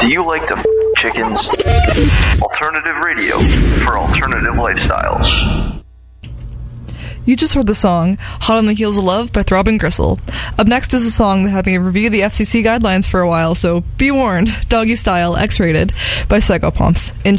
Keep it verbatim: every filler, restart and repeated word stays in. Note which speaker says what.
Speaker 1: Do you like to f- chickens? Alternative radio for alternative lifestyles.
Speaker 2: You just heard the song Hot on the Heels of Love by Throbbing Gristle. Up next is a song that had me review the F C C guidelines for a while, so be warned, Doggy Style, X-rated by Psychopomps. Enjoy.